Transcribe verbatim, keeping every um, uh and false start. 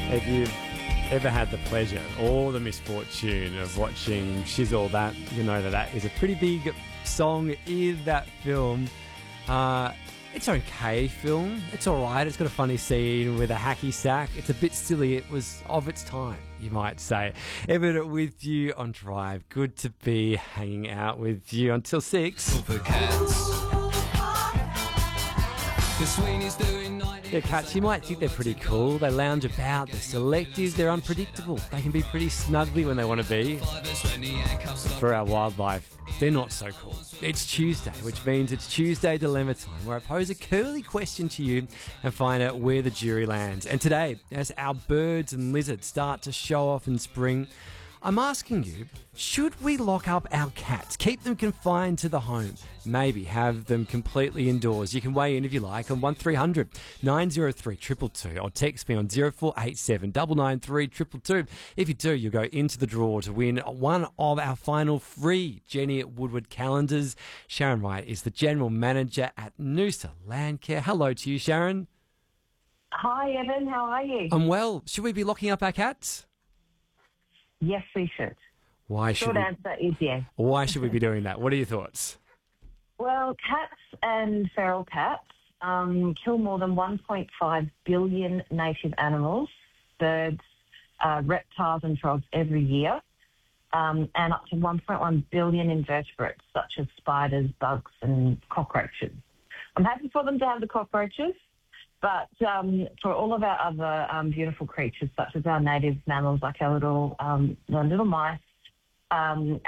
If you've ever had the pleasure or the misfortune of watching She's All That, you know that that is a pretty big song in that film. Uh, it's an okay film. It's all right. It's got a funny scene with a hacky sack. It's a bit silly. It was of its time, you might say. Evan with you on Drive. Good to be hanging out with you until six. Yeah, cats, you might think they're pretty cool. They lounge about, they're selective, they're unpredictable. They can be pretty snuggly when they want to be. For our wildlife, they're not so cool. It's Tuesday, which means it's Tuesday Dilemma time, where I pose a curly question to you and find out where the jury lands. And today, as our birds and lizards start to show off in spring, I'm asking you, should we lock up our cats, keep them confined to the home, maybe have them completely indoors? You can weigh in if you like on one three hundred nine oh three two two two or text me on oh four eight seven nine nine three two two two. If you do, you'll go into the draw to win one of our final free Jenny Woodward calendars. Sharon Wright is the General Manager at Noosa Landcare. Hello to you, Sharon. Hi, Evan. How are you? I'm well. Should we be locking up our cats? Yes, we should. Why should Short we, answer is yes. Why should we be doing that? What are your thoughts? Well, cats and feral cats um, kill more than one point five billion native animals, birds, uh, reptiles and frogs every year, um, and up to one point one billion invertebrates such as spiders, bugs and cockroaches. I'm happy for them to have the cockroaches, but um, for all of our other um, beautiful creatures, such as our native mammals, like our little, um, the little mice, um,